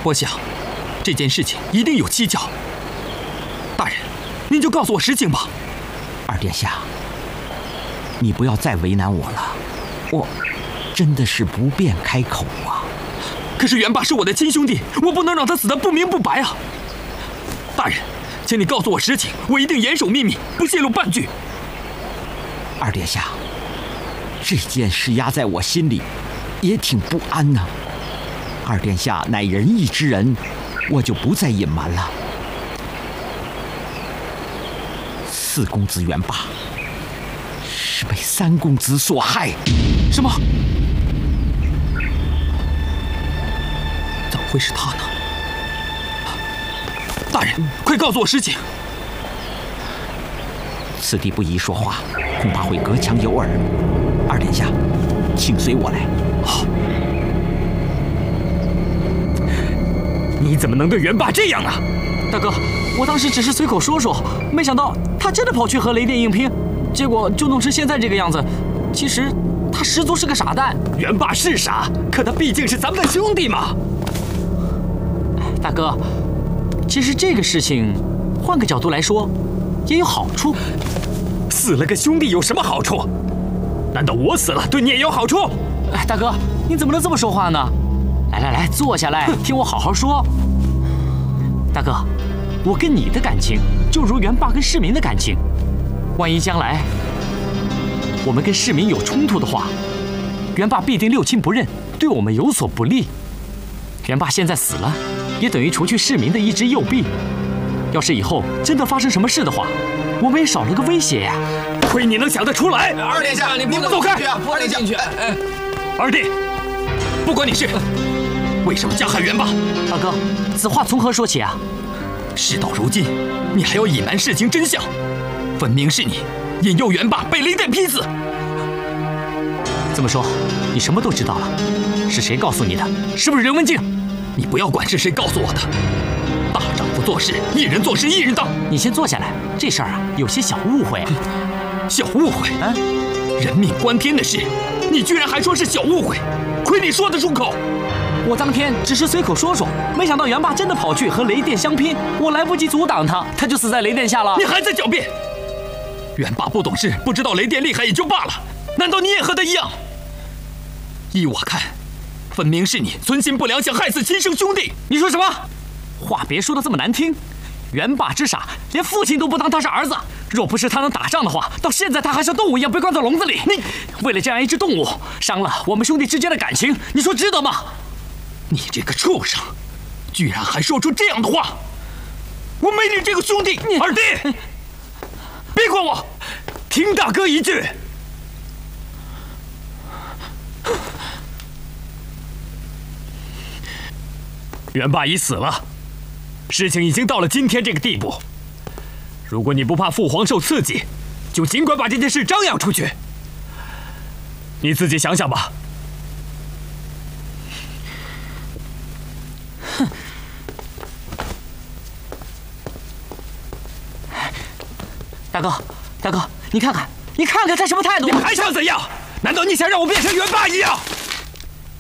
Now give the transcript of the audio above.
我想，这件事情一定有蹊跷。大人，您就告诉我实情吧。 二殿下，你不要再为难我了，我真的是不便开口啊。 可是元霸是我的亲兄弟，我不能让他死得不明不白啊！大人，请你告诉我实情，我一定严守秘密，不泄露半句。 二殿下，这件事压在我心里，也挺不安呐。二殿下乃仁义之人，我就不再隐瞒了。四公子元霸是被三公子所害。 什么？怎么会是他呢？大人，快告诉我实情。 此地不宜说话，恐怕会隔墙有耳。二殿下，请随我来。 好。你怎么能对元霸这样啊？ 大哥，我当时只是随口说说，没想到他真的跑去和雷电硬拼，结果就弄成现在这个样子。其实他十足是个傻蛋。 元霸是傻，可他毕竟是咱们的兄弟嘛。 大哥，其实这个事情换个角度来说，也有好处。 死了个兄弟有什么好处？难道我死了对你也有好处？ 哎，大哥，你怎么能这么说话呢？来，坐下来，听我好好说。大哥，我跟你的感情就如元霸跟市民的感情，万一将来我们跟市民有冲突的话，元霸必定六亲不认，对我们有所不利。元霸现在死了，也等于除去市民的一只右臂。要是以后真的发生什么事的话，我们也少了个威胁呀。 亏你能想得出来！ 二殿下，你不能走开！ 不能进去！ 二弟，不关你事。为什么加害元霸？ 大哥，此话从何说起啊？ 事到如今，你还要隐瞒事情真相，分明是你引诱元霸被雷电劈死。 这么说，你什么都知道了？是谁告诉你的？是不是任文静？ 你不要管是谁告诉我的。大丈夫做事，一人做事一人当。 你先坐下来，这事儿啊，有些小误会。 小误会？啊，人命关天的事，你居然还说是小误会？亏你说得出口！ 我当天只是随口说说，没想到元霸真的跑去和雷电相拼，我来不及阻挡他，他就死在雷电下了。 你还在狡辩？元霸不懂事，不知道雷电厉害也就罢了，难道你也和他一样？依我看，分明是你存心不良，想害死亲生兄弟。 你说什么？话别说得这么难听。元霸之傻，连父亲都不当他是儿子。若不是他能打仗的话，到现在他还像动物一样被关在笼子里。你为了这样一只动物，伤了我们兄弟之间的感情，你说值得吗？ 你这个畜生，居然还说出这样的话！我没你这个兄弟！二弟，别管我，听大哥一句。元霸已死了，事情已经到了今天这个地步。如果你不怕父皇受刺激，就尽管把这件事张扬出去。你自己想想吧。 哼！大哥，你看看他什么态度？ 你还想怎样？难道你想让我变成元霸一样？